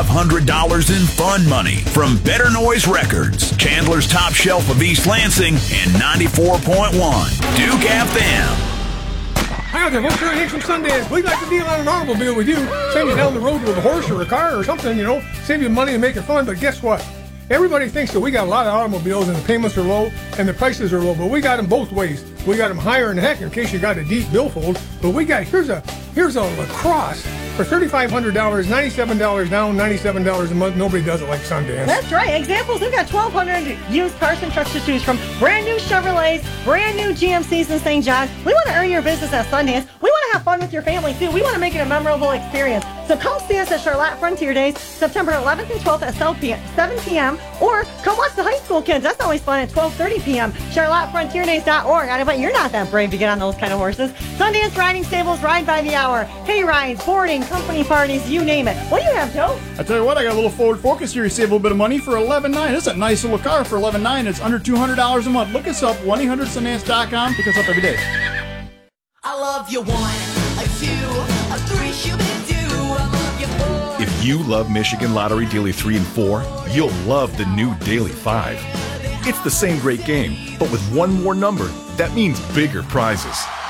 $3,500 in fun money from Better Noise Records, Chandler's top shelf of East Lansing, and 94.1 Duke FM. Hi there, folks. Here from Sundance. We'd like to deal on an automobile with you. Send you down the road with a horse or a car or something, save you money and make it fun. But guess what? Everybody thinks that we got a lot of automobiles and the payments are low and the prices are low, but we got them both ways. We got them higher than heck in case you got a deep billfold. But we got here's a LaCrosse for $3,500, $97 down, $97 a month. Nobody does it like Sundance. That's right. Examples, we've got 1,200 used cars and trucks to choose from. Brand new Chevrolets, brand new GMCs in St. John. We want to earn your business at Sundance. We want to have fun with your family, too. We want to make it a memorable experience. So come see us at Charlotte Frontier Days, September 11th and 12th at 7 p.m. Or come watch the high school kids. That's always fun at 12:30 p.m. CharlotteFrontierDays.org. I bet you're not that brave to get on those kind of horses. Sundance Riding Stables, ride by the hour. Hay rides, boarding, company parties, you name it. What do you have, Joe? I tell you what, I got a little Ford Focus here. You save a little bit of money for $11,900. It's a nice little car for $11,900. It's under $200 a month. Look us up, 1-800-Sundance.com. Pick us up every day. I love you 1, a 2, a 3, shoo-be-doo. I love you 4. If you love Michigan Lottery Daily 3 and 4, you'll love the new Daily 5. It's the same great game, but with one more number. That means bigger prizes.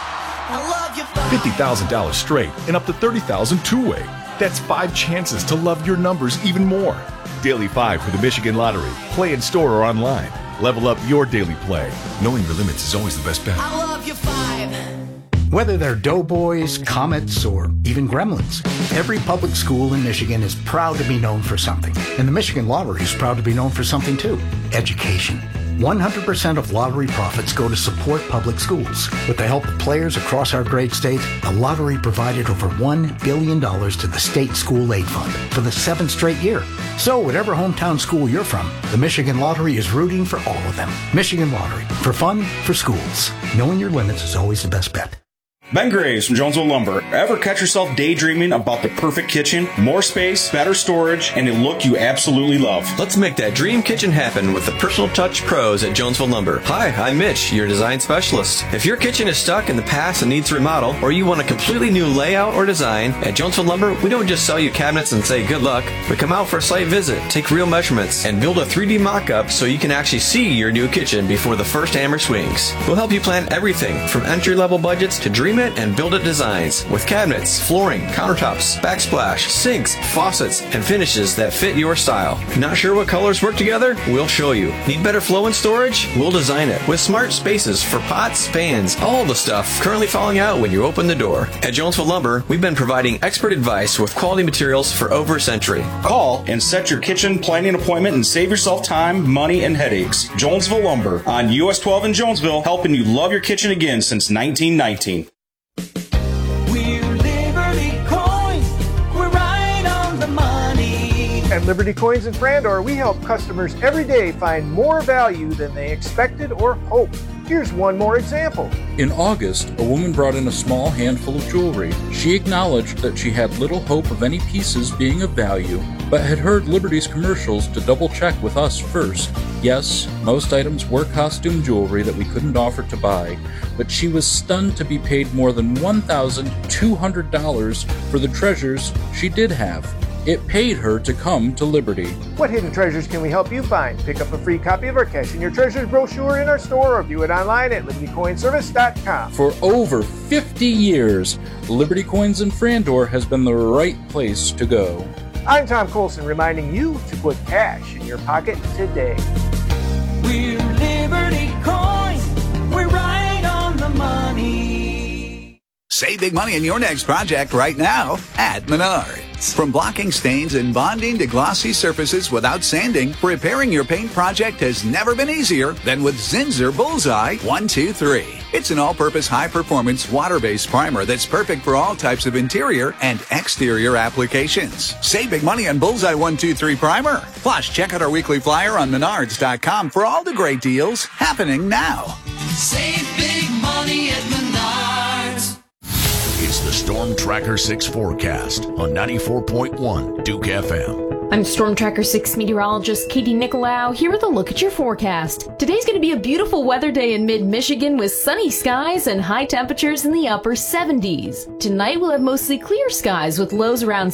I love you 5. $50,000 straight and up to $30,000 two-way. That's 5 chances to love your numbers even more. Daily 5 for the Michigan Lottery. Play in store or online. Level up your daily play. Knowing your limits is always the best bet. I love you 5. Whether they're Doughboys, Comets, or even Gremlins, every public school in Michigan is proud to be known for something. And the Michigan Lottery is proud to be known for something too: education. 100% of lottery profits go to support public schools. With the help of players across our great state, the lottery provided over $1 billion to the State School Aid Fund for the 7th straight year. So whatever hometown school you're from, the Michigan Lottery is rooting for all of them. Michigan Lottery, for fun, for schools. Knowing your limits is always the best bet. Ben Graves from Jonesville Lumber. Ever catch yourself daydreaming about the perfect kitchen? More space, better storage, and a look you absolutely love. Let's make that dream kitchen happen with the Personal Touch Pros at Jonesville Lumber. Hi, I'm Mitch, your design specialist. If your kitchen is stuck in the past and needs remodel, or you want a completely new layout or design, at Jonesville Lumber, we don't just sell you cabinets and say good luck. We come out for a site visit, take real measurements, and build a 3D mock-up so you can actually see your new kitchen before the first hammer swings. We'll help you plan everything from entry-level budgets to dream it and build it designs with cabinets, flooring, countertops, backsplash, sinks, faucets, and finishes that fit your style. Not sure what colors work together? We'll show you. Need better flow and storage? We'll design it with smart spaces for pots, pans, all the stuff currently falling out when you open the door. At Jonesville Lumber, we've been providing expert advice with quality materials for over a century. Call and set your kitchen planning appointment and save yourself time, money, and headaches. Jonesville Lumber on US 12 in Jonesville, helping you love your kitchen again since 1919. At Liberty Coins in Frandor, we help customers every day find more value than they expected or hoped. Here's one more example. In August, a woman brought in a small handful of jewelry. She acknowledged that she had little hope of any pieces being of value, but had heard Liberty's commercials to double check with us first. Yes, most items were costume jewelry that we couldn't offer to buy, but she was stunned to be paid more than $1,200 for the treasures she did have. It paid her to come to Liberty. What hidden treasures can we help you find? Pick up a free copy of our Cash in Your Treasures brochure in our store or view it online at libertycoinservice.com. For over 50 years, Liberty Coins in Frandor has been the right place to go. I'm Tom Colson, reminding you to put cash in your pocket today. We're Liberty Coins. We're right on the money. Save big money on your next project right now at Menards. From blocking stains and bonding to glossy surfaces without sanding, repairing your paint project has never been easier than with Zinsser Bullseye 123. It's an all-purpose, high-performance, water-based primer that's perfect for all types of interior and exterior applications. Save big money on Bullseye 123 Primer. Plus, check out our weekly flyer on Menards.com for all the great deals happening now. Save big money at Menards. It's the Storm Tracker 6 forecast on 94.1 Duke FM. I'm Storm Tracker 6 meteorologist Katie Nicolau here with a look at your forecast. Today's going to be a beautiful weather day in mid-Michigan with sunny skies and high temperatures in the upper 70s. Tonight we'll have mostly clear skies with lows around